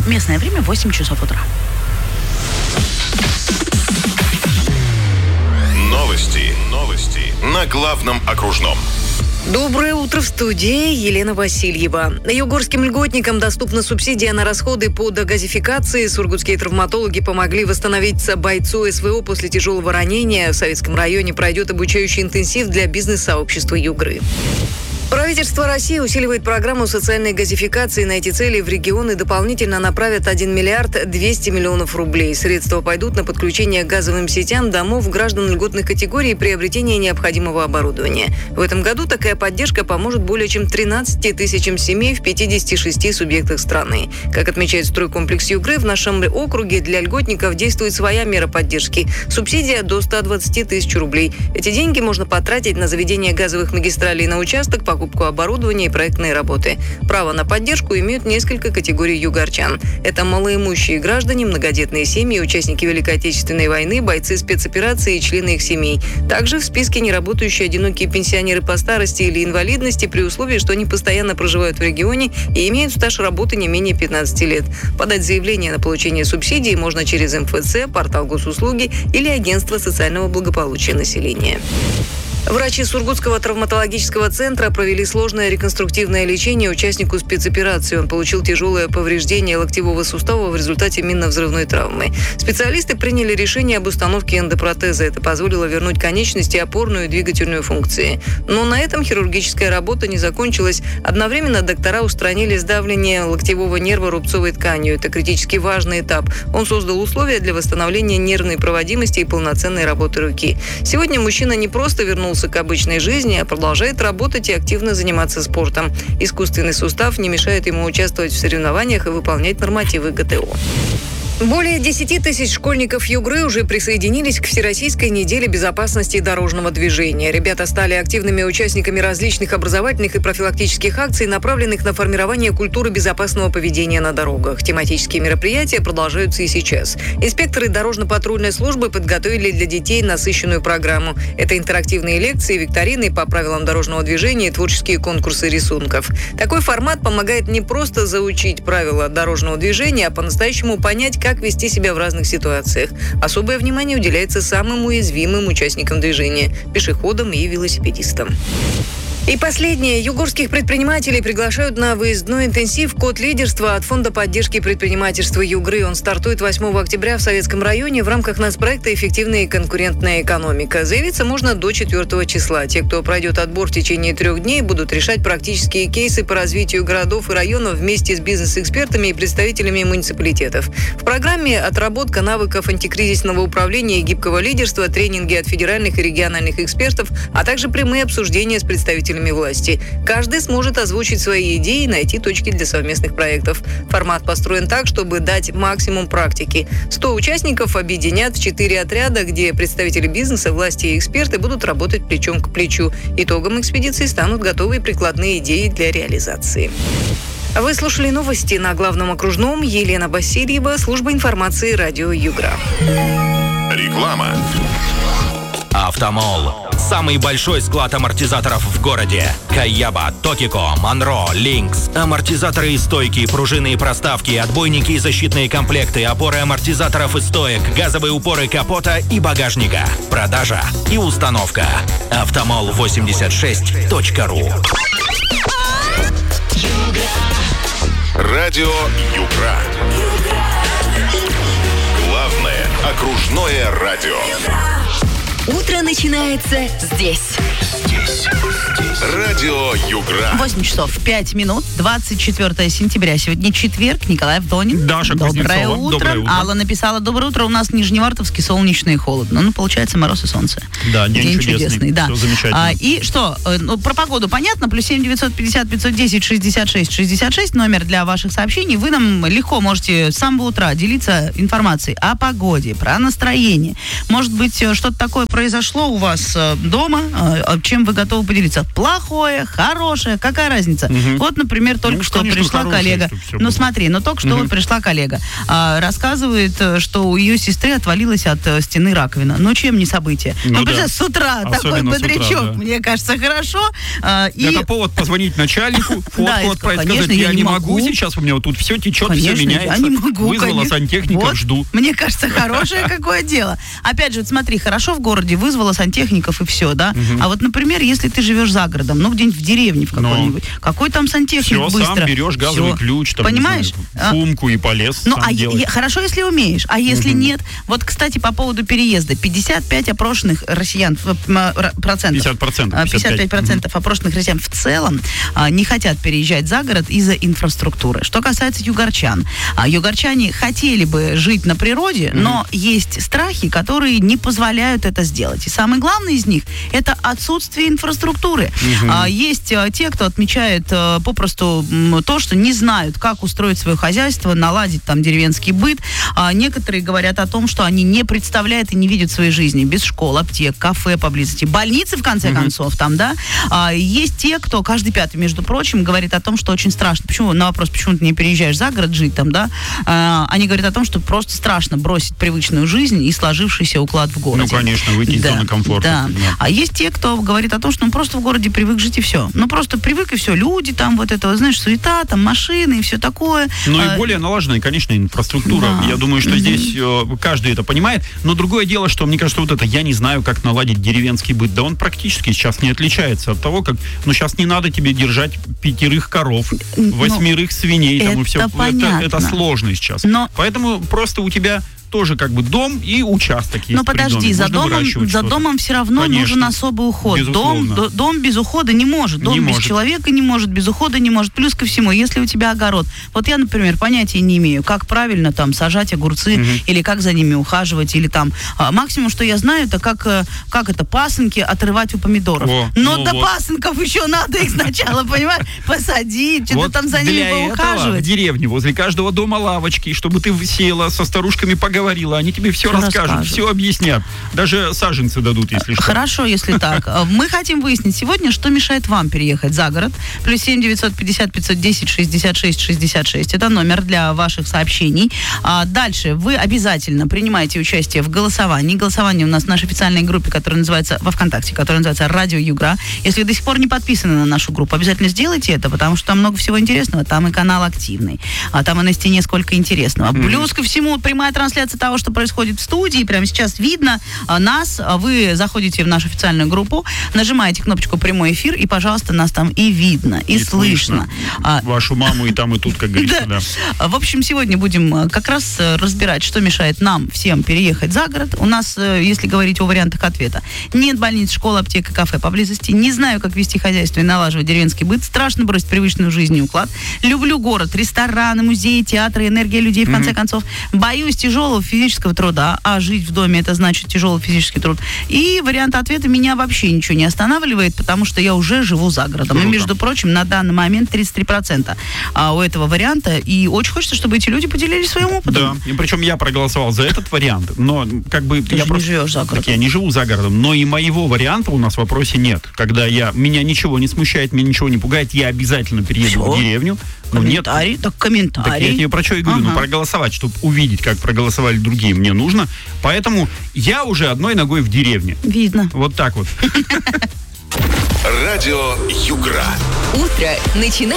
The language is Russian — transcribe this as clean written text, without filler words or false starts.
Местное время 8 часов утра. Новости на главном окружном. Доброе утро, в студии Елена Васильева. Югорским льготникам доступна субсидия на расходы по дегазификации. Сургутские травматологи помогли восстановиться бойцу СВО после тяжелого ранения. В Советском районе пройдет обучающий интенсив для бизнес-сообщества Югры. Правительство России усиливает программу социальной газификации. На эти цели в регионы дополнительно направят 1 миллиард 200 миллионов рублей. Средства пойдут на подключение к газовым сетям домов граждан льготных категорий и приобретение необходимого оборудования. В этом году такая поддержка поможет более чем 13 тысячам семей в 56 субъектах страны. Как отмечает стройкомплекс Югры, в нашем округе для льготников действует своя мера поддержки. Субсидия до 120 тысяч рублей. Эти деньги можно потратить на заведение газовых магистралей на участок, покупку оборудования и проектные работы. Право на поддержку имеют несколько категорий югорчан. Это малоимущие граждане, многодетные семьи, участники Великой Отечественной войны, бойцы спецоперации и члены их семей. Также в списке неработающие одинокие пенсионеры по старости или инвалидности при условии, что они постоянно проживают в регионе и имеют стаж работы не менее 15 лет. Подать заявление на получение субсидии можно через МФЦ, портал госуслуги или агентство социального благополучия населения. Врачи Сургутского травматологического центра провели сложное реконструктивное лечение участнику спецоперации. Он получил тяжелое повреждение локтевого сустава в результате минно-взрывной травмы. Специалисты приняли решение об установке эндопротеза. Это позволило вернуть конечности, опорную и двигательную функции. Но на этом хирургическая работа не закончилась. Одновременно доктора устранили сдавление локтевого нерва рубцовой тканью. Это критически важный этап. Он создал условия для восстановления нервной проводимости и полноценной работы руки. Сегодня мужчина не просто вернулся к обычной жизни, а продолжает работать и активно заниматься спортом. Искусственный сустав не мешает ему участвовать в соревнованиях и выполнять нормативы ГТО. Более 10 тысяч школьников Югры уже присоединились к Всероссийской неделе безопасности дорожного движения. Ребята стали активными участниками различных образовательных и профилактических акций, направленных на формирование культуры безопасного поведения на дорогах. Тематические мероприятия продолжаются и сейчас. Инспекторы дорожно-патрульной службы подготовили для детей насыщенную программу. Это интерактивные лекции, викторины по правилам дорожного движения и творческие конкурсы рисунков. Такой формат помогает не просто заучить правила дорожного движения, а по-настоящему понять, как вести себя в разных ситуациях. Особое внимание уделяется самым уязвимым участникам движения – пешеходам и велосипедистам. И последнее. Югорских предпринимателей приглашают на выездной интенсив «Код лидерства» от Фонда поддержки предпринимательства Югры. Он стартует 8 октября в Советском районе в рамках нацпроекта «Эффективная и конкурентная экономика». Заявиться можно до 4 числа. Те, кто пройдет отбор в течение 3 дней, будут решать практические кейсы по развитию городов и районов вместе с бизнес-экспертами и представителями муниципалитетов. В программе отработка навыков антикризисного управления и гибкого лидерства, тренинги от федеральных и региональных экспертов, а также прямые обсуждения с представителями власти. Каждый сможет озвучить свои идеи и найти точки для совместных проектов. Формат построен так, чтобы дать максимум практики. 100 участников объединят в 4 отряда, где представители бизнеса, власти и эксперты будут работать плечом к плечу. Итогом экспедиции станут готовые прикладные идеи для реализации. Вы слушали новости на главном окружном. Елена Васильева, служба информации радио Югра. Реклама. Автомол. Самый большой склад амортизаторов в городе. Кайяба, Токико, Монро, Линкс. Амортизаторы и стойки, пружины и проставки, отбойники и защитные комплекты, опоры амортизаторов и стоек, газовые упоры капота и багажника. Продажа и установка. Автомол86.ру. Радио Югра. Главное окружное радио. Утро начинается здесь. Радио Югра. 8 часов 5 минут, 24 сентября. Сегодня четверг. Николай Вдонин. Даша Доброе Кузнецова. утро. Доброе утро. Алла написала: доброе утро. У нас Нижневартовский солнечно и холодно. Ну, получается, мороз и солнце. Да, день чудесный. Да. Все замечательно. И что? Про погоду понятно. +7 950 510 66 66. Номер для ваших сообщений. Вы нам легко можете с самого утра делиться информацией о погоде, про настроение. Может быть, что-то такое произошло у вас дома, чем вы готовы поделиться. Плохое, хорошее, какая разница? Вот, например, только что конечно, пришла хорошее, коллега. чтоб всё Ну, было. смотри, только что вот пришла коллега. Рассказывает, что у ее сестры отвалилась от стены раковина. Ну, чем не событие? Ну, Представляешь, да. с утра такой Особенно с утра, бодрячок, да. мне кажется, хорошо. Это повод позвонить начальнику, Да, фотку отправить, конечно, сказать, я я не не могу могу. сейчас, у меня вот тут все течет, Конечно, все меняется. я не могу, Вызвала конечно. сантехников, Вот, жду. Мне кажется, хорошее какое дело. Опять же, вот смотри, хорошо в городе, вызвала сантехников и все, да? А вот, например, если ты живешь за городом, ну, где-нибудь в деревне в какой-нибудь, какой там сантехник Все, быстро? сам берешь газовый Всё. ключ, там, Понимаешь? не знаю, сумку и полез Ну, сам делать. хорошо, если умеешь, а если нет? Вот, кстати, по поводу переезда. 55 опрошенных россиян, процентов. 50%. 55% опрошенных россиян в целом не хотят переезжать за город из-за инфраструктуры. Что касается югорчан. Югорчане хотели бы жить на природе, но есть страхи, которые не позволяют это сделать. И самый главный из них – это отсутствие инфраструктуры. Есть те, кто отмечает попросту то, что не знают, как устроить свое хозяйство, наладить там деревенский быт. Некоторые говорят о том, что они не представляют и не видят своей жизни без школ, аптек, кафе поблизости, больницы, в конце концов, там, да. Есть те, кто, каждый пятый, между прочим, говорит о том, что очень страшно. Почему? На вопрос, почему ты не переезжаешь за город жить там, да? Они говорят о том, что просто страшно бросить привычную жизнь и сложившийся уклад в городе. Ну, конечно, выйти из зоны комфорта. Да. Да. А есть те, кто говорит о том, что он просто в городе привык жить и все. Ну, просто привык и все. Люди там, вот это, знаешь, суета, там машины и все такое. Ну и более налаженная, конечно, инфраструктура. Да. Я думаю, что здесь каждый это понимает. Но другое дело, что, мне кажется, вот это я не знаю, как наладить деревенский быт. Да он практически сейчас не отличается от того, как... Ну, сейчас не надо тебе держать 5 коров, 8 свиней, там, и все. это понятно. Это сложно сейчас. Но- Поэтому просто у тебя тоже как бы дом и участок есть. Но при подожди, доме. за Можно выращивать что-то. домом все равно Конечно. нужен особый уход. Безусловно. Дом без ухода не может. Дом Не без может. человека не может, без ухода не может. Плюс ко всему, если у тебя огород. Вот я, например, понятия не имею, как правильно там сажать огурцы, или как за ними ухаживать, или там... максимум, что я знаю, это как это пасынки отрывать у помидоров. О, Но ну до вот. пасынков еще надо их сначала, понимаешь, посадить, что-то Вот там за для ними этого в поухаживать. деревне, возле каждого дома лавочки, чтобы ты села, со старушками поговорила, они тебе все Всё расскажут, расскажут. все объяснят. Даже саженцы дадут, если что. Хорошо, если так. Мы хотим выяснить сегодня, что мешает вам переехать за город. +7 950 510 66 66. Это номер для ваших сообщений. Дальше вы обязательно принимаете участие в голосовании. Голосование у нас в нашей официальной группе, которая называется во ВКонтакте, которая называется «Радио Югра». Если вы до сих пор не подписаны на нашу группу, обязательно сделайте это, потому что там много всего интересного. Там и канал активный, там и на стене сколько интересного. Плюс ко всему прямая трансляция того, что происходит в студии. Прямо сейчас видно нас. Вы заходите в нашу официальную группу, нажимаете кнопочку «Прямой эфир», и, пожалуйста, нас там и видно, и слышно. Вашу маму и там, и тут, как говорится, да. В общем, сегодня будем как раз разбирать, что мешает нам всем переехать за город. У нас, если говорить о вариантах ответа, нет больниц, школ, аптек и кафе поблизости. Не знаю, как вести хозяйство и налаживать деревенский быт. Страшно бросить привычную жизнь и уклад. Люблю город, рестораны, музеи, театры, энергия людей, в конце концов. Боюсь тяжелого физического труда, а жить в доме — это значит тяжелый физический труд. И вариант ответа: меня вообще ничего не останавливает, потому что я уже живу за городом. Круто. И, между прочим, на данный момент 33% у этого варианта. И очень хочется, чтобы эти люди поделились своим опытом. Да, и причем я проголосовал за этот вариант, но как бы... Ты я же не живешь за городом. Так я не живу за городом, но и моего варианта у нас в вопросе нет. Когда меня ничего не смущает, меня ничего не пугает, я обязательно перееду Всё. в деревню. Но нет. Комментарий, так Так комментарий. я тебе про что и говорю, проголосовать, чтобы увидеть, как проголосовали другие, мне нужно. Поэтому я уже одной ногой в деревне. Видно. Вот так вот. Радио Югра. Утро начинается